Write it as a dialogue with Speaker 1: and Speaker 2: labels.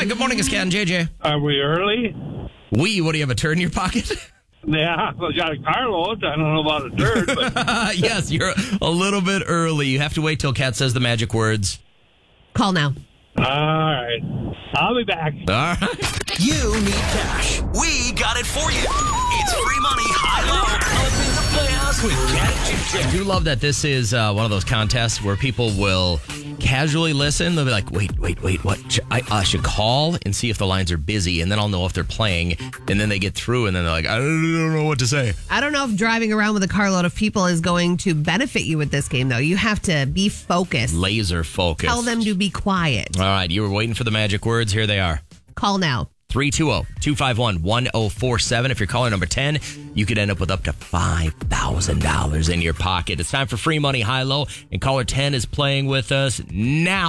Speaker 1: Good morning, it's Cat and JJ.
Speaker 2: Are we early?
Speaker 1: What do you have, a turd in your pocket?
Speaker 2: Yeah, I got a carload. I don't know about a turd, but
Speaker 1: Yes, you're a little bit early. You have to wait till Cat says the magic words.
Speaker 3: Call now.
Speaker 2: all right. I'll be back.
Speaker 1: All right.
Speaker 4: You need cash. We got it for you. It's free money, high-low, up in the playoffs with Cat and
Speaker 1: I
Speaker 4: JJ.
Speaker 1: do love that this is one of those contests where people will casually listen. They'll be like, wait, what? I should call and see if the lines are busy, and then I'll know if they're playing. And then they get through, and then they're like, I don't know what to say.
Speaker 3: I don't know if driving around with a carload of people is going to benefit you with this game, though. You have to be focused.
Speaker 1: Laser focused.
Speaker 3: Tell them to be quiet.
Speaker 1: All right, you were waiting for the magic words. Here they are.
Speaker 3: Call now.
Speaker 1: 320-251-1047. If you're caller number 10, you could end up with up to $5,000 in your pocket. It's time for free money, high-low, and caller 10 is playing with us now.